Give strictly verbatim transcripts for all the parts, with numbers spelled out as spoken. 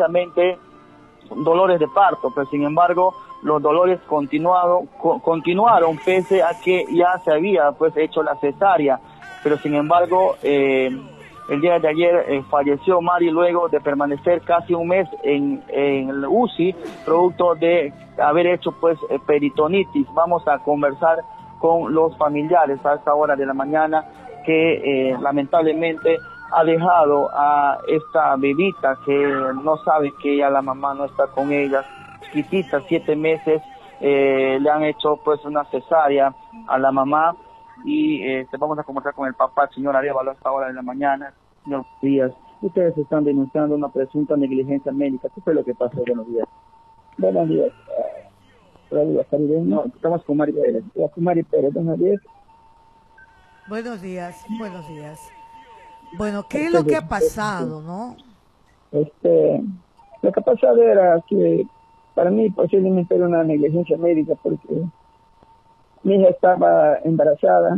precisamente dolores de parto, pero sin embargo los dolores continuado, co continuaron pese a que ya se había pues hecho la cesárea, pero sin embargo eh, el día de ayer eh, falleció Mari luego de permanecer casi un mes en, en el U C I, producto de haber hecho pues eh, peritonitis. Vamos a conversar con los familiares a esta hora de la mañana que eh, lamentablemente ha dejado a esta bebita que no sabe que ella, la mamá no está con ella, chiquitita, siete meses, eh, le han hecho pues una cesárea a la mamá y eh, vamos a conversar con el papá, el señor Arevalo, a esta hora de la mañana. Señor Díaz, ustedes están denunciando una presunta negligencia médica. ¿Qué fue lo que pasó? Buenos días. Buenos días. No, estamos con Mari Pérez. Con Mari Pérez, buenos días. Buenos días, buenos días. Bueno, ¿qué es lo que ha pasado, no? Este, lo que ha pasado era que para mí posiblemente era una negligencia médica porque mi hija estaba embarazada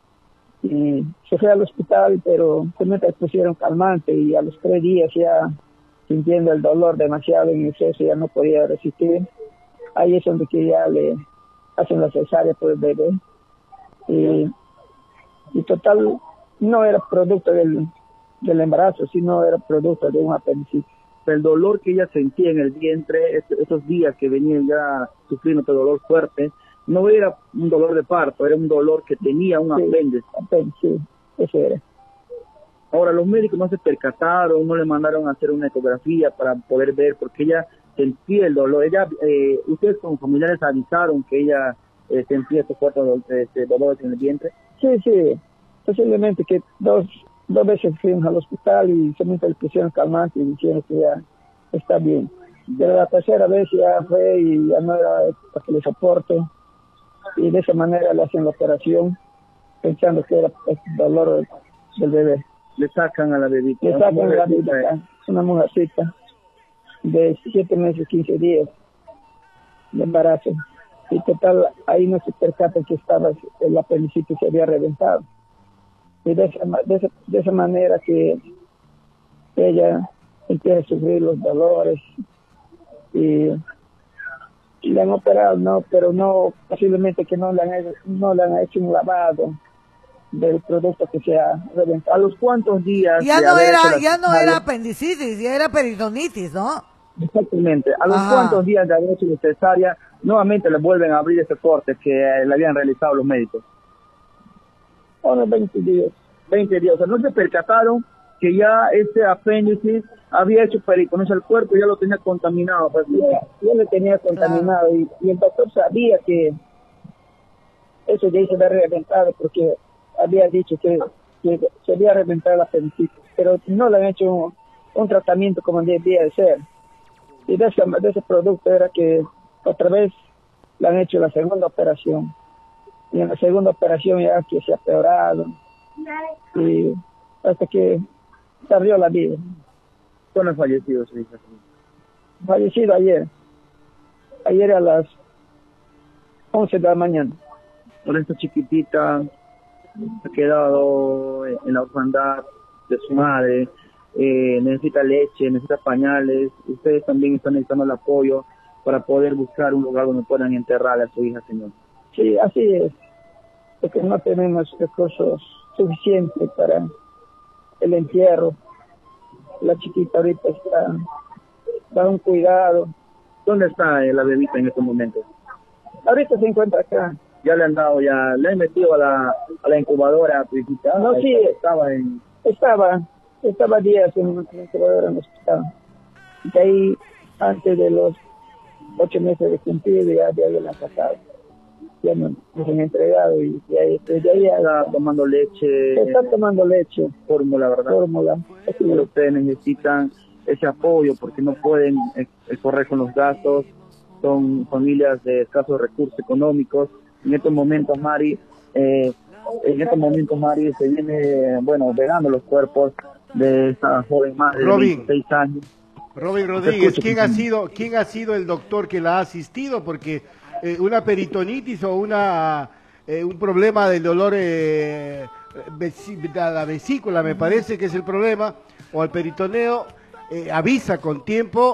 y se fue al hospital, pero simplemente pusieron calmante y a los tres días ya sintiendo el dolor demasiado en exceso ya no podía resistir. Ahí es donde que ya le hacen la cesárea por el bebé y, y total no era producto del, del embarazo, sino era producto de un apendicitis. El dolor que ella sentía en el vientre, esos días que venía ya sufriendo este dolor fuerte, no era un dolor de parto, era un dolor que tenía un sí, apéndice. Sí, eso era. Ahora, los médicos no se percataron, no le mandaron a hacer una ecografía para poder ver, porque ella sentía el dolor. Ella, eh, ustedes como familiares avisaron que ella eh, sentía estos fuertes este, dolores en el vientre. Sí, sí. Posiblemente que dos, dos veces fuimos al hospital y solamente le pusieron calmante y dijeron que ya está bien. Pero la tercera vez ya fue y ya no era para que le soporte. Y de esa manera le hacen la operación pensando que era el dolor del bebé. Le sacan a la bebita. Le sacan a la bebita. Es una mujercita de siete meses, quince días de embarazo. Y total, ahí no se percata que estaba el apendicitis se había reventado. Y de esa, de esa, de esa manera que ella empieza a sufrir los dolores y, y le han operado, no, pero no, posiblemente que no le han, no le han hecho un lavado del producto que se ha reventado. ¿A los cuántos días? Ya no era, ya no era apendicitis, ya era peritonitis, ¿no? Exactamente. ¿A los Ajá. cuántos días de haber hecho cesárea nuevamente le vuelven a abrir ese corte que le habían realizado los médicos? Unos veinte días. veinte días. O sea, no se percataron que ya ese apéndice había hecho peritoneo al cuerpo y ya lo tenía contaminado. Pues, ya, ya lo tenía contaminado. Claro. y, y el doctor sabía que eso ya se había reventado porque había dicho que, que se había reventado el apendicitis, pero no le han hecho un, un tratamiento como debía de ser. Y de ese, de ese producto era que otra vez le han hecho la segunda operación. Y en la segunda operación ya que se ha peorado. Y hasta que perdió la vida. ¿Cuándo ha fallecido su hija? Fallecido ayer. Ayer a las once de la mañana. Por esta chiquitita ha quedado en la orfandad de su madre. Eh, necesita leche, necesita pañales. Ustedes también están necesitando el apoyo para poder buscar un lugar donde puedan enterrar a su hija, señor. Sí, así es, porque no tenemos recursos suficientes para el entierro. La chiquita ahorita está da un cuidado. ¿Dónde está la bebita en estos momentos? Ahorita se encuentra acá. Ya le han dado, ya le han metido a la, a la incubadora principal. No, sí, estaba en... Estaba, estaba días en una incubadora en el hospital. De ahí, antes de los ocho meses de cumplido, ya, ya la han sacado. Ya nos, nos han entregado y ya, desde ahí ya está tomando leche. Está tomando leche. Fórmula, ¿verdad? Fórmula. Pero ustedes necesitan ese apoyo porque no pueden eh, correr con los gastos. Son familias de escasos recursos económicos. En estos momentos, Mari, eh, en estos momentos, Mari, se viene, bueno, velando los cuerpos de esta joven madre de veintiséis años. Robin Rodríguez, ¿quién ha sido, quién ha sido el doctor que la ha asistido? Porque eh, una peritonitis o una eh, un problema del dolor eh, de la vesícula, me parece que es el problema, o el peritoneo, eh, avisa con tiempo